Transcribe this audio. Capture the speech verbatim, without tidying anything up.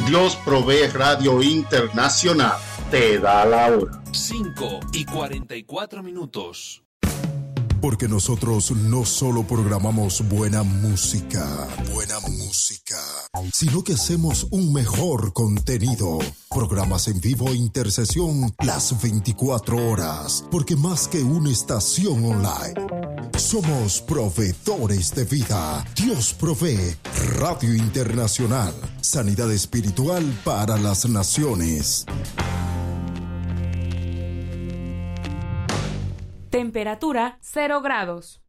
Dios Provee Radio Internacional te da la hora. cinco y cuarenta y cuatro minutos. Porque nosotros no solo programamos buena música, buena música, sino que hacemos un mejor contenido. Programas en vivo e intercesión las veinticuatro horas. Porque más que una estación online, somos proveedores de vida. Dios Provee Radio Internacional. Sanidad espiritual para las naciones. Temperatura cero grados.